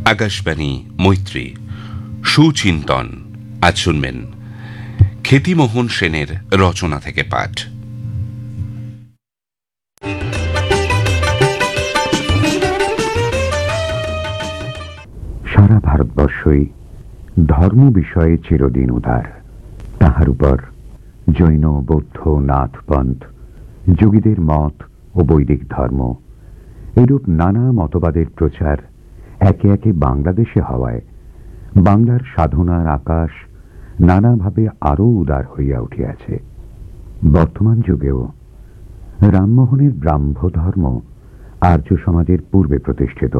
আকাশবাণী মৈত্রী সুচিন্তন। আজ শুনবেন খ্যাতিমোহন সেনের রচনা থেকে পাঠ। সারা ভারতবর্ষই ধর্ম বিষয়ে চিরদিন উদার। তাহার উপর জৈন, বৌদ্ধ, নাথপন্থ, যোগীদের মত ও বৈদিক ধর্ম এরূপ নানা মতবাদের প্রচার একে একে বাংলাদেশে হওয়ায় বাংলার সাধনার আকাশ নানাভাবে আরও উদার হইয়া উঠিয়াছে। বর্তমান যুগেও রামমোহনের ব্রাহ্ম ধর্ম আর্য সমাজের পূর্বে প্রতিষ্ঠিত।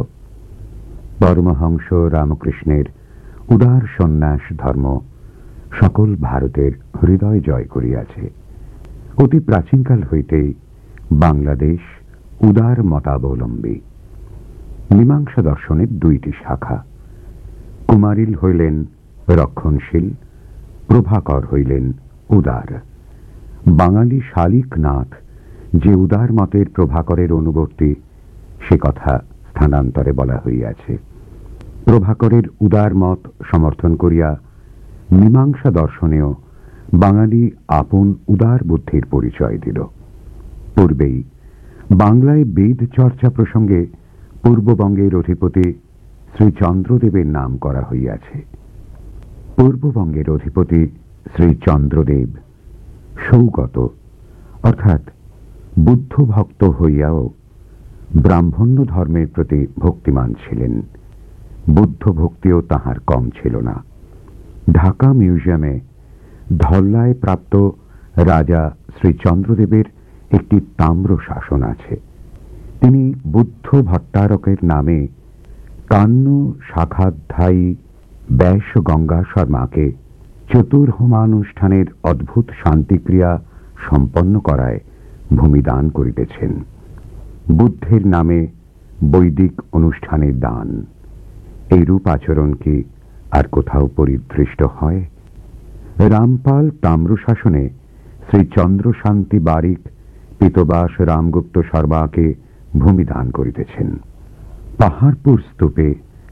পরমহংস রামকৃষ্ণের উদার সন্ন্যাস ধর্ম সকল ভারতের হৃদয় জয় করিয়াছে। অতি প্রাচীনকাল হইতেই বাংলাদেশ উদার মতাবলম্বী। মীমাংসা দর্শনের দুইটি শাখা। কুমারিল হইলেন রক্ষণশীল, প্রভাকর হইলেন উদার। বাঙালি শালিকনাথ যে উদার মতের প্রভাকরের অনুবর্তী সে কথা স্থানান্তরে বলা হইয়াছে। প্রভাকরের উদার মত সমর্থন করিয়া মীমাংসা দর্শনেও বাঙালি আপন উদার বুদ্ধির পরিচয় দিল। পূর্বেই বাংলায় বেদ চর্চা প্রসঙ্গে পূর্ববঙ্গের অধিপতি শ্রী চন্দ্রদেবের নাম করা হইয়াছে। পূর্ববঙ্গের অধিপতি শ্রী চন্দ্রদেব সৌগত অর্থাৎ বুদ্ধ ভক্ত হইয়াও ব্রাহ্মণ্য ধর্মের প্রতি ভক্তিমান ছিলেন। বুদ্ধ ভক্তিও তাহার কম ছিল না। ঢাকা মিউজিয়ামে ধল্লায় প্রাপ্ত রাজা শ্রী চন্দ্রদেবের একটি তাম্র শাসন আছে। তিনি বুদ্ধ ভট্টারকের নামে কান্ন শাখাধ্যায়ী ব্যাস গঙ্গা শর্মাকে চতুর্হোমানুষ্ঠানের অদ্ভুত শান্তিক্রিয়া সম্পন্ন করায় ভূমিদান করিতেছেন। বুদ্ধের নামে বৈদিক অনুষ্ঠানের দান, এইরূপ আচরণ কি আর কোথাও পরিদৃষ্ট হয়? রামপাল তাম্রশাসনে শ্রী চন্দ্রশান্তি বারিক পিতবাস রামগুপ্ত শর্মাকে ভূমিদান করিতেছেন। পাহাড়পুর স্তূপে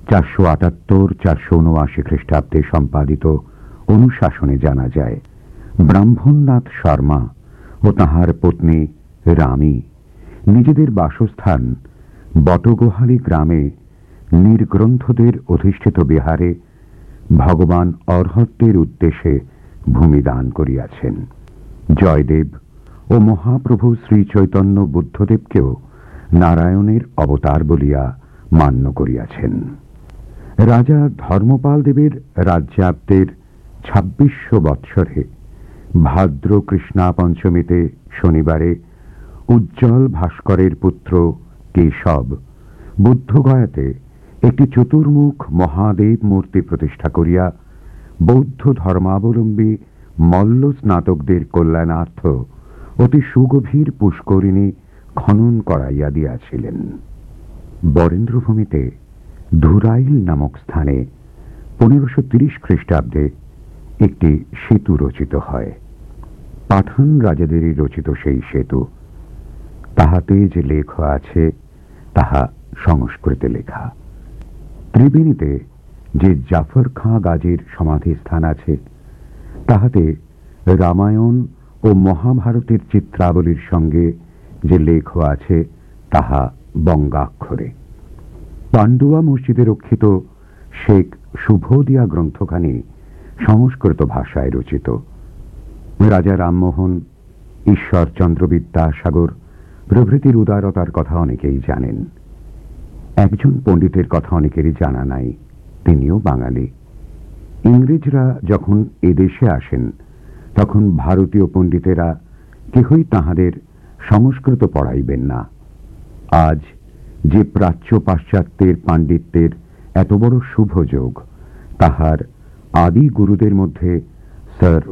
478-479 খ্রিস্টাব্দে সম্পাদিত অনুশাসনে জানা যায় ব্রাহ্মণনাথ শর্মা ও তাহার পত্নী রামী নিজেদের বাসস্থান বটগোহালী গ্রামে নির্গ্রন্থদের অধিষ্ঠিত বিহারে ভগবান অর্হত্যের উদ্দেশ্যে ভূমিদান করিয়াছেন। জয়দেব ও মহাপ্রভু শ্রী চৈতন্য বুদ্ধদেবকেও নারায়ণের অবতার বলিয়া মান্য করিয়াছেন। রাজা ধর্মপাল দেবের রাজ্যাব্দের 2600 বৎসরে ভাদ্র কৃষ্ণা পঞ্চমীতে শনিবারে উজ্জ্বল ভাস্করের পুত্র কেশব বুদ্ধগয়াতে একটি চতুর্মুখ মহাদেব মূর্তি প্রতিষ্ঠা করিয়া বৌদ্ধ ধর্মাবলম্বী মল্ল স্নাতকদের কল্যাণার্থ অতি সুগভীর পুষ্করিণী খনন করাইয়া দিয়াছিলেন। বরেন্দ্রভূমিতে ধুরাইল নামক স্থানে 1530 খ্রিস্টাব্দে একটি সেতু রচিত হয়। পাঠান রাজাদেরই রচিত সেই সেতু। তাহাতে যে লেখ আছে তাহা সংস্কৃতে লেখা। ত্রিবেণীতে যে জাফর খাঁ গাজীর সমাধি স্থান আছে তাহাতে রামায়ণ ও মহাভারতের চিত্রাবলীর সঙ্গে যে লেখ আছে তাহা বঙ্গাক্ষরে। পান্ডুয়া মসজিদে রক্ষিত শেখ শুভদিয়া গ্রন্থখানি সংস্কৃত ভাষায় রচিত। রাজা রামমোহন, ঈশ্বরচন্দ্র বিদ্যাসাগর প্রভৃতির উদারতার কথা অনেকেই জানেন। একজন পণ্ডিতের কথা অনেকেরই জানা নাই, তিনিও বাঙালি। ইংরেজরা যখন এদেশে আসেন তখন ভারতীয় পণ্ডিতেরা কেহই তাহাদের সংস্কৃত পড়াইবেন না। আজ যে প্রাচ্য পাশ্চাত্যের পাণ্ডিত্যের এত বড় শুভযোগ, তাহার আদি গুরুদের মধ্যে স্যার